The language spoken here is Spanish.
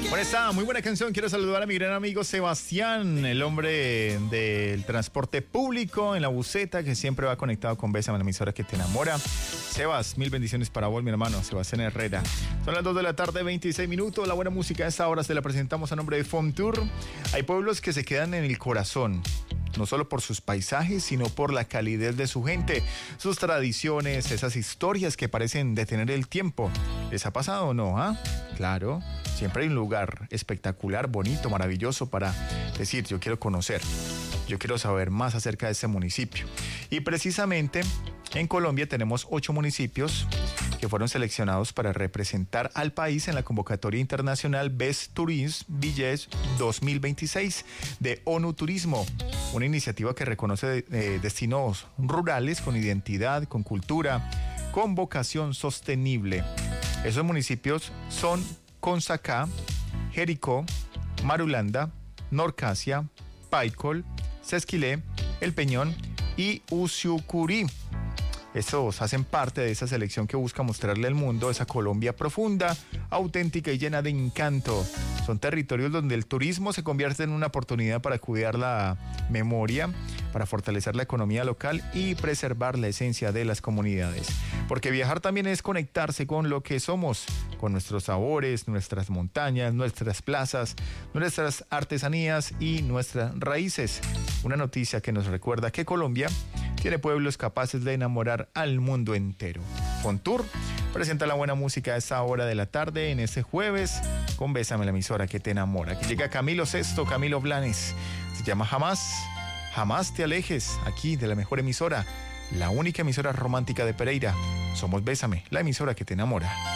Bueno, está muy buena canción. Quiero saludar a mi gran amigo Sebastián, el hombre del transporte público en la buseta, que siempre va conectado con Bésame, la emisora que te enamora. Sebas, mil bendiciones para vos, mi hermano, Sebastián Herrera. Son las 2 de la tarde, 26 minutos. La buena música a esta hora se la presentamos a nombre de Fontour. Hay pueblos que se quedan en el corazón, no solo por sus paisajes, sino por la calidez de su gente, sus tradiciones, esas historias que parecen detener el tiempo. ¿Les ha pasado o no? Claro, siempre hay un lugar espectacular, bonito, maravilloso para decir, yo quiero conocer, yo quiero saber más acerca de este municipio. Y precisamente en Colombia tenemos 8 municipios que fueron seleccionados para representar al país en la convocatoria internacional Best Tourism Village 2026 de ONU Turismo, una iniciativa que reconoce destinos rurales con identidad, con cultura, con vocación sostenible. Esos municipios son Consacá, Jericó, Marulanda, Norcasia, Paicol, Sesquilé, El Peñón y Usiucurí. Estos hacen parte de esa selección que busca mostrarle al mundo esa Colombia profunda, auténtica y llena de encanto. Son territorios donde el turismo se convierte en una oportunidad para cuidar la memoria, para fortalecer la economía local y preservar la esencia de las comunidades. Porque viajar también es conectarse con lo que somos, con nuestros sabores, nuestras montañas, nuestras plazas, nuestras artesanías y nuestras raíces. Una noticia que nos recuerda que Colombia tiene pueblos capaces de enamorar al mundo entero. Fontour presenta la buena música a esta hora de la tarde en este jueves con Bésame, la emisora que te enamora. Aquí llega Camilo Sesto, Camilo Blanes. Se llama Jamás te alejes, aquí de la mejor emisora, la única emisora romántica de Pereira. Somos Bésame, la emisora que te enamora.